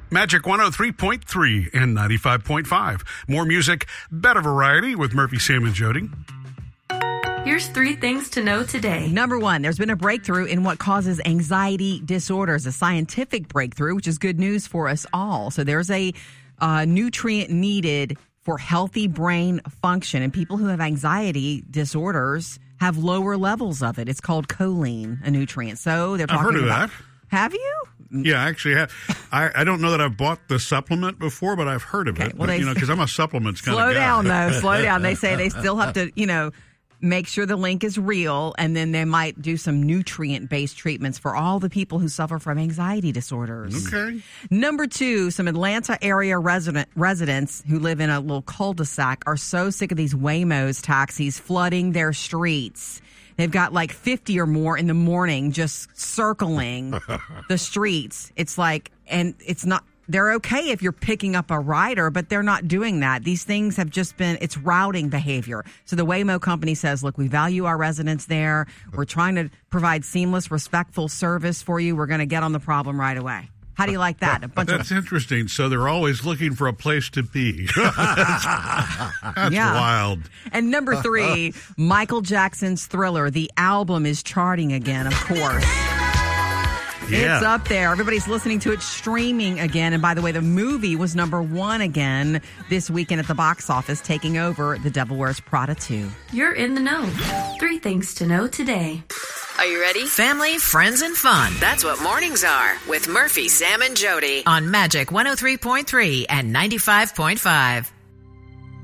Magic 103.3 and 95.5. More music, better variety with Murphy, Sam, and Jody. Here's 3 things to know today. Number 1, there's been a breakthrough in what causes anxiety disorders, a scientific breakthrough, which is good news for us all. So there's a nutrient needed for healthy brain function, and people who have anxiety disorders have lower levels of it. It's called choline, a nutrient. So they're talking I've heard of about, that. Have you? Yeah, I actually have. I don't know that I've bought the supplement before, but I've heard of it. Well, Because I'm a supplements kind of guy. Slow down, though. Slow down. They say they still have to, make sure the link is real, and then they might do some nutrient-based treatments for all the people who suffer from anxiety disorders. Okay. Number 2, some Atlanta area residents who live in a little cul-de-sac are so sick of these Waymos taxis flooding their streets. They've got like 50 or more in the morning just circling the streets. It's like, and it's not, they're okay if you're picking up a rider, but they're not doing that. These things have just been, it's routing behavior. So the Waymo company says, look, we value our residents there. We're trying to provide seamless, respectful service for you. We're going to get on the problem right away. How do you like that? That's interesting. So they're always looking for a place to be. That's wild. And number 3, Michael Jackson's Thriller. The album is charting again, of course. Yeah. It's up there. Everybody's listening to it, streaming again. And by the way, the movie was number 1 again this weekend at the box office, taking over The Devil Wears Prada 2. You're in the know. 3 things to know today. Are you ready? Family, friends, and fun. That's what mornings are with Murphy, Sam, and Jody on Magic 103.3 and 95.5.